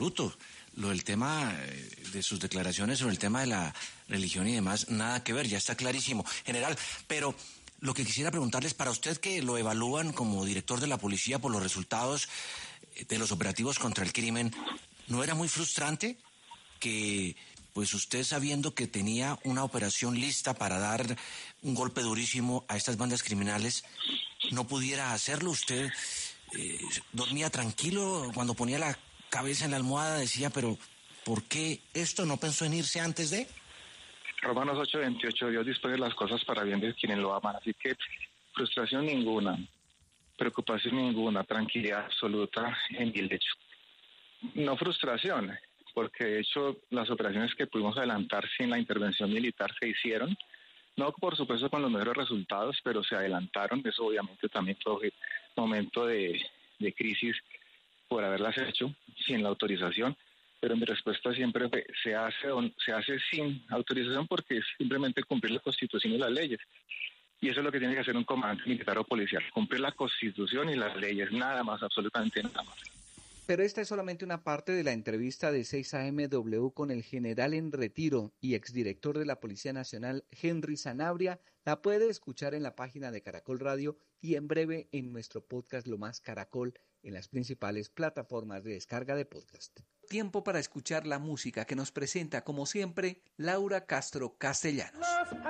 absoluto. Lo del tema de sus declaraciones sobre el tema de la religión y demás, nada que ver, ya está clarísimo, general. Pero lo que quisiera preguntarles, para usted que lo evalúan como director de la policía por los resultados de los operativos contra el crimen, ¿no era muy frustrante que, pues usted sabiendo que tenía una operación lista para dar un golpe durísimo a estas bandas criminales, no pudiera hacerlo? Usted dormía tranquilo cuando ponía la cabeza en la almohada, decía, pero ¿por qué esto? ¿No pensó en irse antes de? Romanos 8:28, Dios dispone las cosas para bien de quienes lo aman, así que frustración ninguna, preocupación ninguna, tranquilidad absoluta en el hecho. No frustración, porque de hecho las operaciones que pudimos adelantar sin la intervención militar se hicieron, no por supuesto con los mejores resultados, pero se adelantaron. Eso obviamente también fue un momento de crisis por haberlas hecho sin la autorización, pero mi respuesta siempre fue, se hace sin autorización porque es simplemente cumplir la Constitución y las leyes. Y eso es lo que tiene que hacer un comandante militar o policial, cumplir la Constitución y las leyes, nada más, absolutamente nada más. Pero esta es solamente una parte de la entrevista de 6am con el general en retiro y exdirector de la Policía Nacional, Henry Sanabria. La puede escuchar en la página de Caracol Radio y en breve en nuestro podcast Lo Más Caracol en las principales plataformas de descarga de podcast. Tiempo para escuchar la música que nos presenta, como siempre, Laura Castro Castellanos.